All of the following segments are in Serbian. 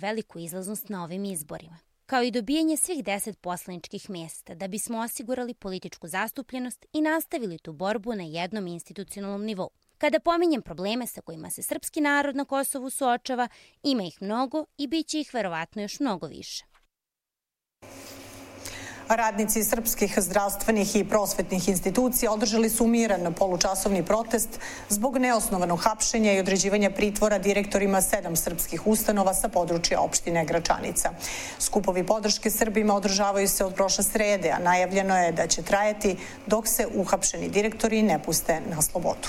veliku izlaznost na ovim izborima, kao i dobijanje svih 10 poslaničkih mjesta da bismo osigurali političku zastupljenost i nastavili tu borbu na jednom institucionalnom nivou. Kada pominjem probleme sa kojima se srpski narod na Kosovu suočava, ima ih mnogo i bit će ih verovatno još mnogo više. Radnici srpskih zdravstvenih i prosvetnih institucija održali su miran polučasovni protest zbog neosnovanog hapšenja i određivanja pritvora direktorima 7 srpskih ustanova sa područja opštine Gračanica. Skupovi podrške Srbima održavaju se od prošle srede, a najavljeno je da će trajati dok se uhapšeni direktori ne puste na slobodu.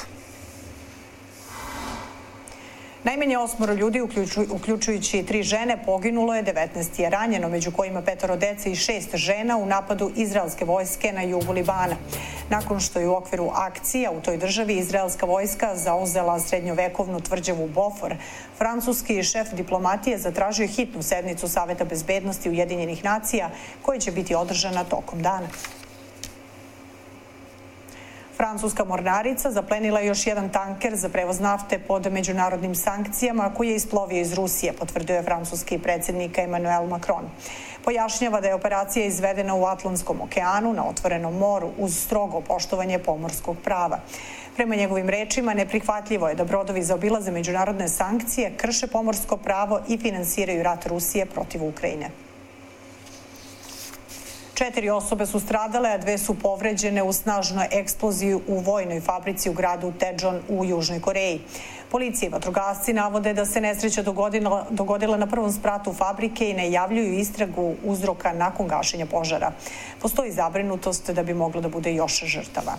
Najmanje 8 ljudi, uključujući 3 žene, poginulo je, 19 je ranjeno, među kojima 5 dece i 6 žena u napadu izraelske vojske na jugu Libana. Nakon što je u okviru akcija u toj državi izraelska vojska zauzela srednjovekovnu tvrđavu Bofor, francuski šef diplomatije zatražio hitnu sednicu Saveta bezbednosti Ujedinjenih nacija, koja će biti održana tokom dana. Francuska mornarica zaplenila je još jedan tanker za prevoz nafte pod međunarodnim sankcijama koji je isplovio iz Rusije, potvrdio je francuski predsjednik Emmanuel Macron. Pojašnjava da je operacija izvedena u Atlantskom okeanu na otvorenom moru uz strogo poštovanje pomorskog prava. Prema njegovim rečima, neprihvatljivo je da brodovi zaobilaze međunarodne sankcije, krše pomorsko pravo i finansiraju rat Rusije protiv Ukrajine. 4 osobe su stradale, a 2 su povređene u snažnoj eksploziji u vojnoj fabrici u gradu Daejeon u Južnoj Koreji. Policija i vatrogasci navode da se nesreća dogodila na prvom spratu fabrike i najavljuju istragu uzroka nakon gašenja požara. Postoji zabrinutost da bi moglo da bude još žrtava.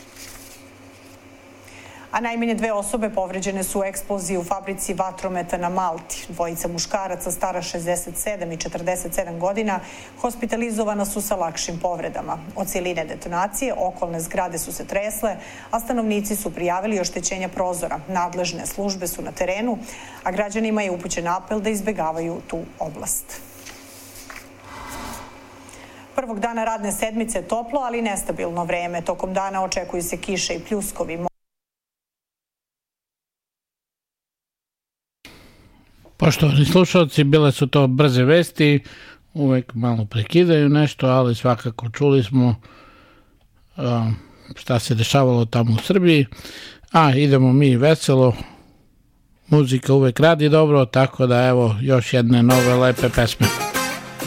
A najmanje 2 osobe povređene su u eksploziji u fabrici vatrometa na Malti. 2 muškaraca stara 67 i 47 godina hospitalizovana su sa lakšim povredama. Od siline detonacije okolne zgrade su se tresle, a stanovnici su prijavili oštećenja prozora. Nadležne službe su na terenu, a građanima je upućen apel da izbegavaju tu oblast. Prvog dana radne sedmice toplo, ali nestabilno vreme. Tokom dana očekuju se kiše i pljuskovi. Poštovani slušalci, bile su to brze vesti, uvek malo prekidaju nešto, ali svakako čuli smo šta se dešavalo tamo u Srbiji, a idemo mi veselo, muzika uvek radi dobro, tako da evo još jedne nove lepe pesme.